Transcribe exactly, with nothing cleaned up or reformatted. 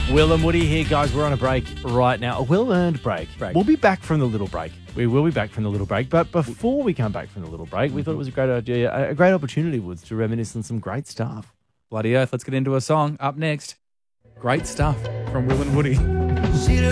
Will and Woody here, guys. We're on a break right now. A well-earned break. Break. We'll be back from the little break. We will be back from the little break. But before we come back from the little break, we thought it was a great idea, a great opportunity was to reminisce on some great stuff. Bloody earth. Let's get into a song. Up next, great stuff from Will and Woody.